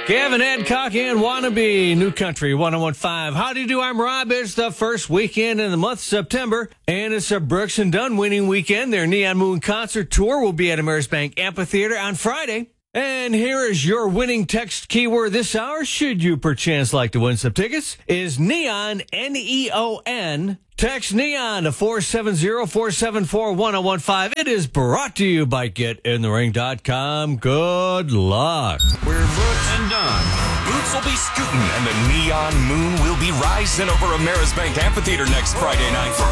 Gavin Adcock and Wannabe, New Country 1015. How do you do? I'm Rob. It's the first weekend in the month of September, and it's a Brooks and Dunn winning weekend. Their Neon Moon concert tour will be at Amerisbank Amphitheater on Friday. And here is your winning text keyword this hour, should you perchance like to win some tickets, is Neon, N-E-O-N. Text Neon to 470-474-1015. It is brought to you by GetInTheRing.com. Good luck. We're Brooks and Dunn. Boots will be scooting, and the Neon Moon will be rising over Amerisbank Amphitheater next Friday night for